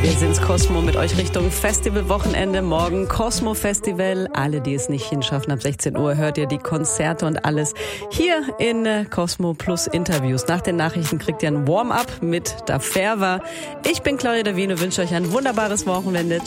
Wir sind's Cosmo mit euch Richtung Festivalwochenende. Morgen Cosmo Festival. Alle, die es nicht hinschaffen, ab 16 Uhr hört ihr die Konzerte und alles hier in Cosmo plus Interviews. Nach den Nachrichten kriegt ihr ein Warm-up mit Da Ferva. Ich bin Claudia Davino, wünsche euch ein wunderbares Wochenende.